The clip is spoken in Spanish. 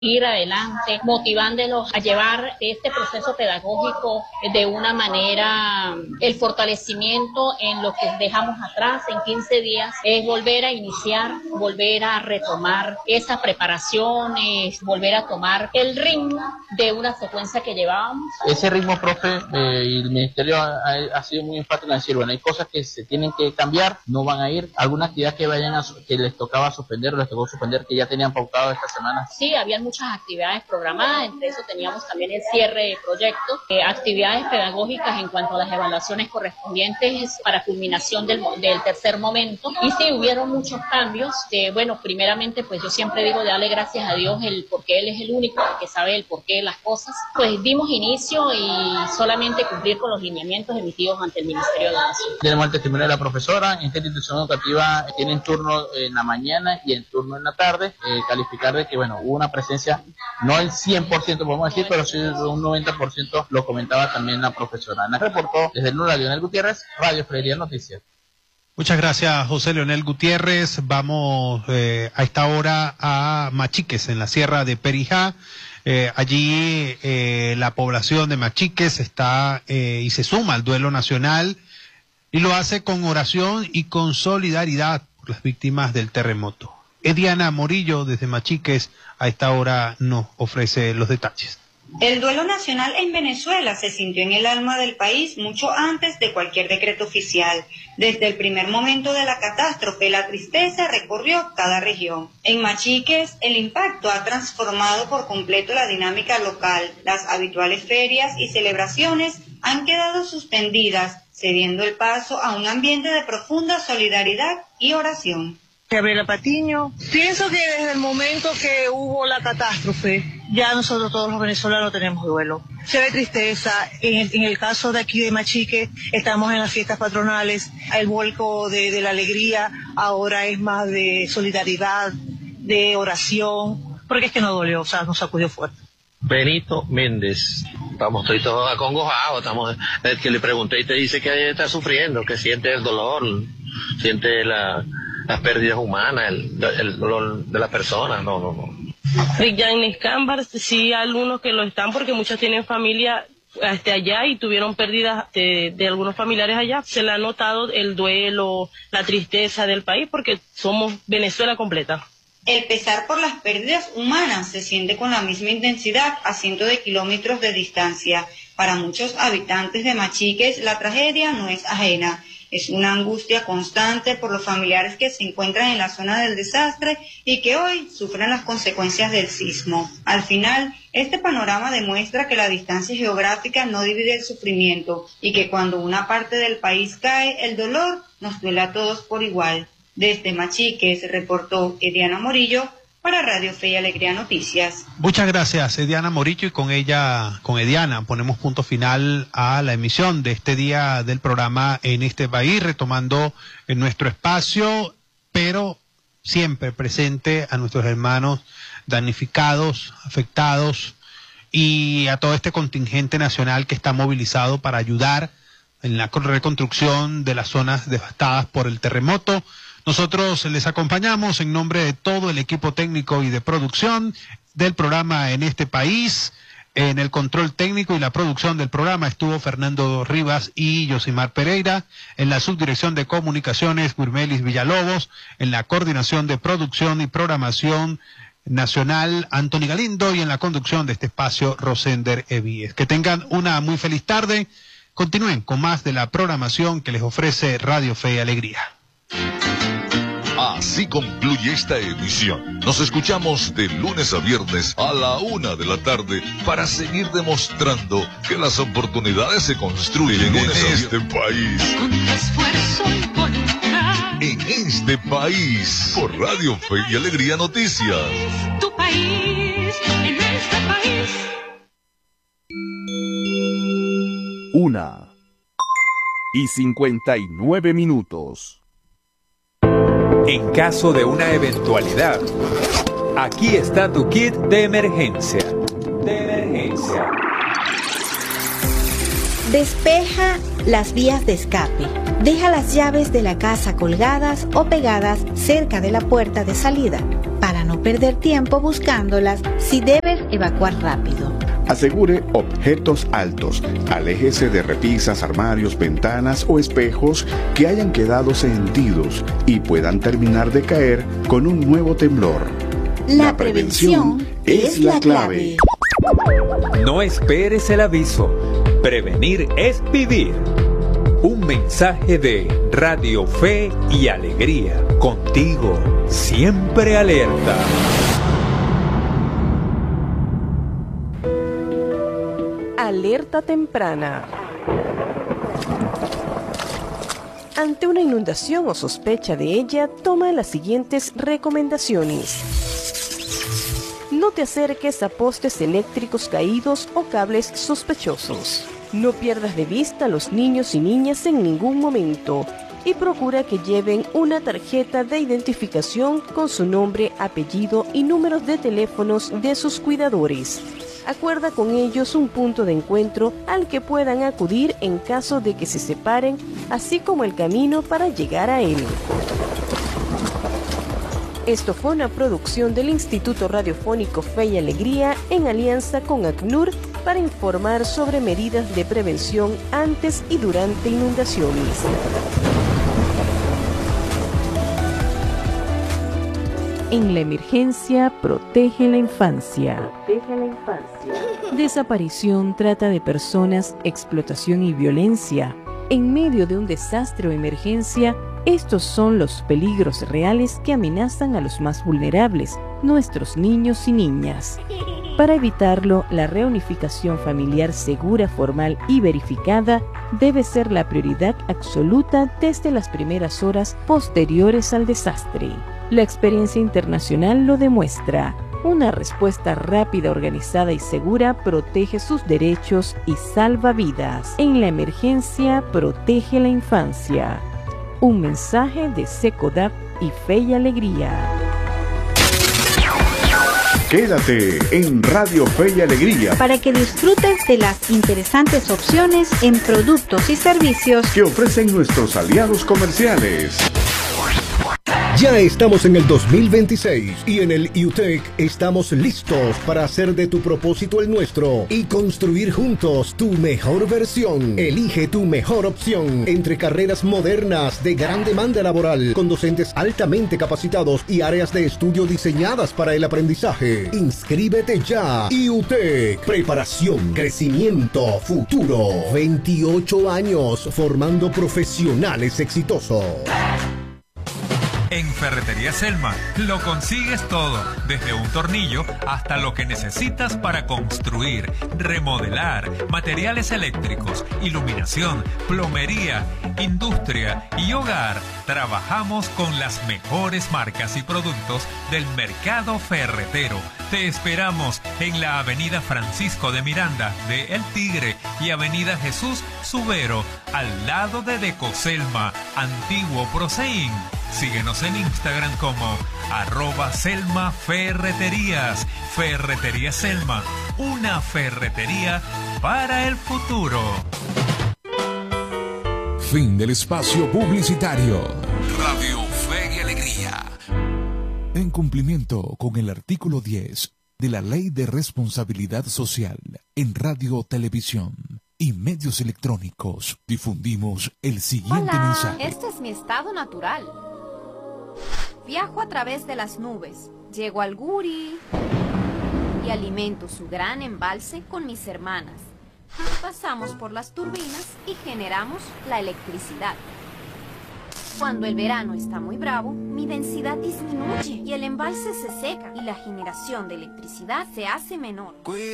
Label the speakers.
Speaker 1: ir adelante, motivándolos a llevar este proceso pedagógico de una manera, el fortalecimiento en lo que dejamos atrás en 15 días, es volver a iniciar, volver a retomar esa preparación, es volver a tomar el ritmo de una secuencia que llevábamos.
Speaker 2: Ese ritmo, profe, y el Ministerio ha sido muy enfático en decir, bueno, hay cosas que se tienen que cambiar, no van a ir, alguna actividad que que les tocaba suspender o les tocó suspender que ya tenían pautado esta semana.
Speaker 1: Sí, habían muchas actividades programadas, entre eso teníamos también el cierre de proyectos, actividades pedagógicas en cuanto a las evaluaciones correspondientes para culminación del tercer momento. Y sí, hubieron muchos cambios. Bueno, primeramente, pues yo siempre digo de darle gracias a Dios porque Él es el único que sabe el porqué de las cosas. Pues dimos inicio y solamente cumplir con los lineamientos emitidos ante el Ministerio de Educación.
Speaker 2: Tenemos el testimonio de la profesora. En esta institución educativa tienen turno en la mañana y el turno en la tarde. Calificar de que, bueno, hubo una presencia, no el 100% podemos decir, pero sí un 90%, lo comentaba también la profesora. Nos reportó desde el lugar Leonel Gutiérrez, Radio Fe y Alegría Noticias.
Speaker 3: Muchas gracias, José Leonel Gutiérrez. Vamos a esta hora a Machiques, en la Sierra de Perijá. Allí la población de Machiques está y se suma al duelo nacional y lo hace con oración y con solidaridad por las víctimas del terremoto. Ediana Morillo, desde Machiques, a esta hora nos ofrece los detalles.
Speaker 4: El duelo nacional en Venezuela se sintió en el alma del país mucho antes de cualquier decreto oficial. Desde el primer momento de la catástrofe, la tristeza recorrió cada región. En Machiques, el impacto ha transformado por completo la dinámica local. Las habituales ferias y celebraciones han quedado suspendidas, cediendo el paso a un ambiente de profunda solidaridad y oración.
Speaker 5: Gabriela Patiño. Pienso que desde el momento que hubo la catástrofe, ya nosotros todos los venezolanos tenemos duelo. Se ve tristeza. En el caso de aquí de Machique, estamos en las fiestas patronales. El vuelco de la alegría ahora es más de solidaridad, de oración, porque es que nos dolió, o sea, nos sacudió fuerte.
Speaker 6: Benito Méndez. Estoy todos acongojados. El que le pregunté y te dice que está sufriendo, que siente el dolor, siente las pérdidas humanas, el dolor de la persona. No.
Speaker 7: Rick Cámbar, sí, algunos que lo están porque muchos tienen familia allá y tuvieron pérdidas de algunos familiares allá. Se le ha notado el duelo, la tristeza del país porque somos Venezuela completa.
Speaker 4: El pesar por las pérdidas humanas se siente con la misma intensidad a cientos de kilómetros de distancia. Para muchos habitantes de Machiques, la tragedia no es ajena. Es una angustia constante por los familiares que se encuentran en la zona del desastre y que hoy sufren las consecuencias del sismo. Al final, este panorama demuestra que la distancia geográfica no divide el sufrimiento y que cuando una parte del país cae, el dolor nos duele a todos por igual. Desde Machiques reportó Ediana Morillo para Radio Fe y Alegría Noticias.
Speaker 3: Muchas gracias, Ediana Morillo, y con Ediana, ponemos punto final a la emisión de este día del programa En este País, retomando en nuestro espacio, pero siempre presente a nuestros hermanos damnificados, afectados, y a todo este contingente nacional que está movilizado para ayudar en la reconstrucción de las zonas devastadas por el terremoto. Nosotros les acompañamos en nombre de todo el equipo técnico y de producción del programa En este País. En el control técnico y la producción del programa estuvo Fernando Rivas y Yosimar Pereira. En la subdirección de comunicaciones, Gurmelis Villalobos. En la coordinación de producción y programación nacional, Anthony Galindo. Y en la conducción de este espacio, Rosender Evíes. Que tengan una muy feliz tarde. Continúen con más de la programación que les ofrece Radio Fe y Alegría.
Speaker 8: Así concluye esta emisión. Nos escuchamos de lunes a viernes a la 1 de la tarde para seguir demostrando que las oportunidades se construyen en este país.
Speaker 9: Con esfuerzo y voluntad.
Speaker 8: En este país, por Radio Fe y Alegría Noticias.
Speaker 9: Tu país, en este país.
Speaker 10: 1:59. En caso de una eventualidad, aquí está tu kit de emergencia.
Speaker 11: Despeja las vías de escape. Deja las llaves de la casa colgadas o pegadas cerca de la puerta de salida para no No perder tiempo buscándolas si debes evacuar rápido.
Speaker 12: Asegure objetos altos. Aléjese de repisas, armarios, ventanas o espejos que hayan quedado sentidos y puedan terminar de caer con un nuevo temblor.
Speaker 11: La prevención es la clave.
Speaker 10: No esperes el aviso. Prevenir es vivir. Un mensaje de Radio Fe y Alegría. Contigo, siempre alerta.
Speaker 13: Alerta temprana. Ante una inundación o sospecha de ella, toma las siguientes recomendaciones. No te acerques a postes eléctricos caídos o cables sospechosos. No pierdas de vista a los niños y niñas en ningún momento y procura que lleven una tarjeta de identificación con su nombre, apellido y números de teléfonos de sus cuidadores. Acuerda con ellos un punto de encuentro al que puedan acudir en caso de que se separen, así como el camino para llegar a él. Esto fue una producción del Instituto Radiofónico Fe y Alegría en alianza con ACNUR para informar sobre medidas de prevención antes y durante inundaciones. En la emergencia, protege la infancia. Desaparición, trata de personas, explotación y violencia. En medio de un desastre o emergencia, estos son los peligros reales que amenazan a los más vulnerables, nuestros niños y niñas. Para evitarlo, la reunificación familiar segura, formal y verificada debe ser la prioridad absoluta desde las primeras horas posteriores al desastre. La experiencia internacional lo demuestra. Una respuesta rápida, organizada y segura protege sus derechos y salva vidas. En la emergencia, protege la infancia. Un mensaje de SECODAP y Fe y Alegría.
Speaker 12: Quédate en Radio Fe y Alegría
Speaker 11: para que disfrutes de las interesantes opciones en productos y servicios
Speaker 12: que ofrecen nuestros aliados comerciales.
Speaker 14: Ya estamos en el 2026 y en el IUTEC estamos listos para hacer de tu propósito el nuestro y construir juntos tu mejor versión. Elige tu mejor opción entre carreras modernas de gran demanda laboral con docentes altamente capacitados y áreas de estudio diseñadas para el aprendizaje. Inscríbete ya. IUTEC, preparación, crecimiento, futuro. 28 años formando profesionales exitosos.
Speaker 15: En Ferretería Selma lo consigues todo, desde un tornillo hasta lo que necesitas para construir, remodelar, materiales eléctricos, iluminación, plomería, industria y hogar. Trabajamos con las mejores marcas y productos del mercado ferretero. Te esperamos en la Avenida Francisco de Miranda de El Tigre y Avenida Jesús Subero, al lado de Decoselma, antiguo Proseín. Síguenos en Instagram como @SelmaFerreterías. Ferretería Selma, una ferretería para el futuro.
Speaker 16: Fin del espacio publicitario. Radio Fe y Alegría. En cumplimiento con el artículo 10 de la Ley de Responsabilidad Social en Radio, Televisión y medios electrónicos, difundimos el siguiente mensaje.
Speaker 17: Este es mi estado natural. Viajo a través de las nubes, llego al Guri y alimento su gran embalse con mis hermanas. Pasamos por las turbinas y generamos la electricidad. Cuando el verano está muy bravo, mi densidad disminuye y el embalse se seca y la generación de electricidad se hace menor.